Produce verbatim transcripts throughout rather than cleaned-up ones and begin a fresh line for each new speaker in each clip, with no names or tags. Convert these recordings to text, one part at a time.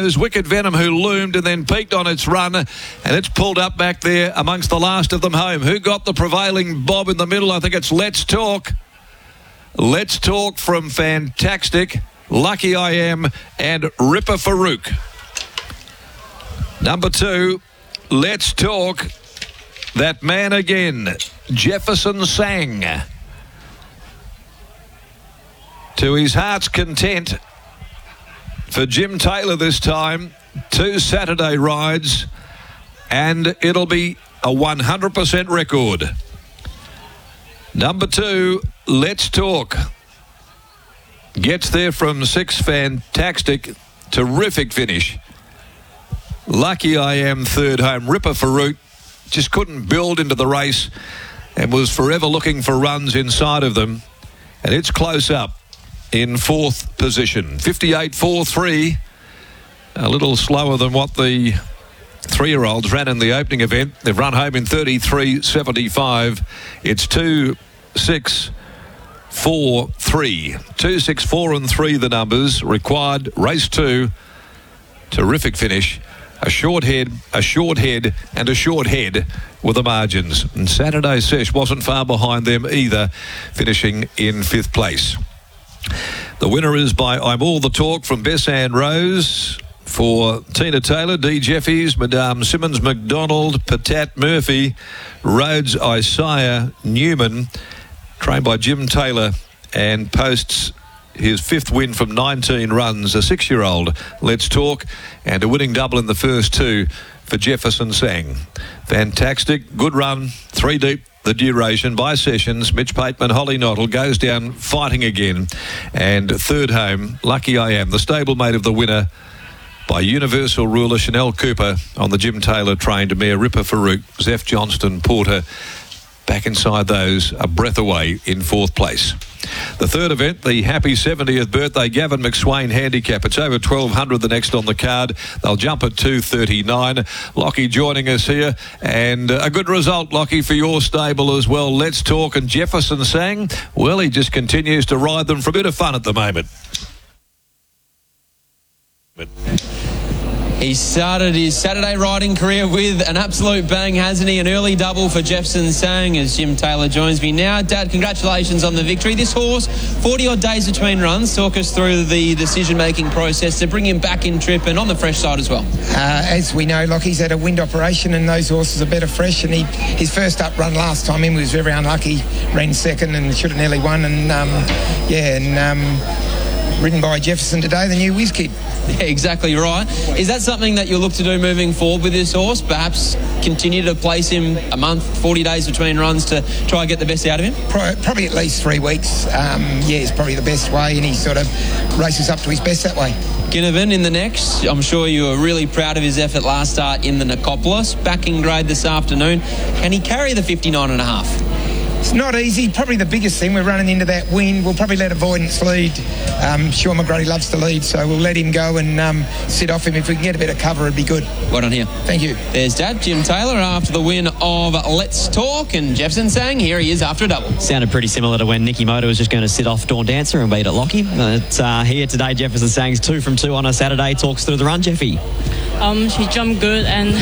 Rose, Wicked Venom, who loomed and then peaked on its run, and it's pulled up back there amongst the last of them home. Who got the prevailing bob in the middle? I think it's Let's Talk. Let's Talk from Fantastic, Lucky I Am, and Ripper Farouk. Number two, Let's Talk, That Man Again, Jefferson Sang. To his heart's content, for Jim Taylor this time, two Saturday rides, and it'll be a one hundred percent record. Number two, Let's Talk. Gets there from six, Fantastic. Terrific finish. Lucky I Am third home. Ripper Farouk just couldn't build into the race and was forever looking for runs inside of them. And it's close up in fourth position. fifty-eight four three. A little slower than what the three-year-olds ran in the opening event. They've run home in thirty-three seventy-five. It's two six four three. two six four and three the numbers required. Race two. Terrific finish. A short head, a short head, and a short head were the margins. And Saturday Sesh wasn't far behind them either, finishing in fifth place. The winner is by I'm All the Talk from Bessan Rose. For Tina Taylor, D. Jeffeys, Madame Simmons, McDonald, Patat Murphy, Rhodes, Isaiah, Newman, trained by Jim Taylor, and posts his fifth win from nineteen runs, a six-year-old, Let's Talk, and a winning double in the first two for Jefferson Sang. Fantastic, good run, three deep, the duration by Sessions. Mitch Pateman, Holly Nottle goes down fighting again, and third home, Lucky I Am, the stablemate of the winner by Universal ruler Chanel Cooper on the Jim Taylor trained mare Ripper Farouk. Zeph Johnston Porter back inside those, a breath away in fourth place. The third event, the happy seventieth birthday Gavin McSwain handicap. It's over twelve hundred the next on the card. They'll jump at two thirty-nine. Lockie joining us here, and a good result, Lockie, for your stable as well. Let's Talk, and Jefferson Sang, well, he just continues to ride them for a bit of fun at the moment.
He started his Saturday riding career with an absolute bang, hasn't he? An early double for Jefferson Sang as Jim Taylor joins me now. Dad, congratulations on the victory. This horse, forty-odd days between runs. Talk us through the decision-making process to bring him back in trip and on the fresh side as well.
Uh, as we know, Lockie's had a wind operation and those horses are better fresh. And he, his first up run last time in was very unlucky. Ran second and should have nearly won. And, um, yeah, and... Um, ridden by Jefferson today, the new Whiz Kid.
Yeah, exactly right. Is that something that you'll look to do moving forward with this horse? Perhaps continue to place him a month, forty days between runs to try and get the best out of him?
Probably at least three weeks. Um, yeah, it's probably the best way, and he sort of races up to his best that way.
Ginnivan in the next. I'm sure you were really proud of his effort last start in the Nicopolis. Backing grade this afternoon. Can he carry the fifty-nine and a half?
It's not easy. Probably the biggest thing, we're running into that wind. We'll probably let Avoidance lead. Um, Sean McGrady loves to lead, so we'll let him go and um, sit off him. If we can get a bit of cover, it'd be good.
Well done here.
Thank you.
There's Dad, Jim Taylor, after the win of Let's Talk, and Jefferson Sang, here he is after a double.
Sounded pretty similar to when Nicky Motor was just going to sit off Dawn Dancer and beat it Lockie. But uh, here today, Jefferson Sang's two from two on a Saturday. Talks through the run, Jeffy.
Um, she jumped good, and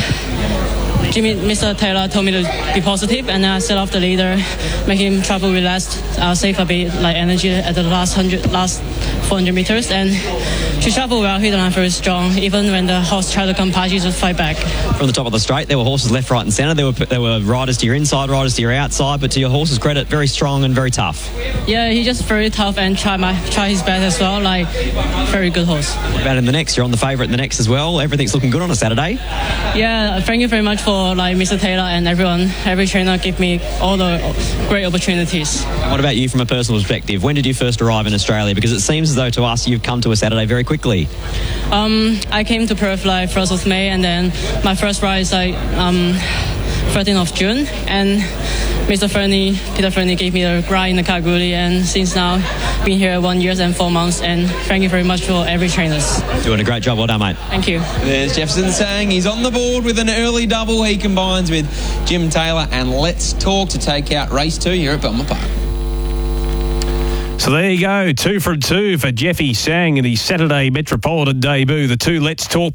Jimmy, Mister Taylor told me to be positive, and I set off the leader, make him travel relaxed, uh, save a bit like energy at the last hundred, last four hundred meters, and she traveled well, hit the line very strong. Even when the horse tried to come past, she just fight back.
From the top of the straight, there were horses left, right, and centre. There were there were riders to your inside, riders to your outside, but to your horse's credit, very strong and very tough.
Yeah, he just very tough and try my try his best as well. Like very good horse.
What about in the next? You're on the favourite in the next as well. Everything's looking good on a Saturday.
Yeah, thank you very much for like Mister Taylor and everyone. Every trainer give me all the great opportunities.
What about you from a personal perspective? When did you first arrive in Australia? Because it seems as though to us you've come to a Saturday very quickly.
Um, I came to Perth like first of May, and then my first ride is like um, thirteenth of June, and Mister Fernie, Peter Fernie gave me a ride in the Kalgoorlie, and since now been here one year and four months, and thank you very much for every trainers.
Doing a great job, well done, mate.
Thank you.
There's Jefferson Sang, he's on the board with an early double. He combines with Jim Taylor and Let's Talk to take out race two here at Belmont Park.
So there you go, two from two for Jeffy Sang in the Saturday Metropolitan debut. The two Let's Talk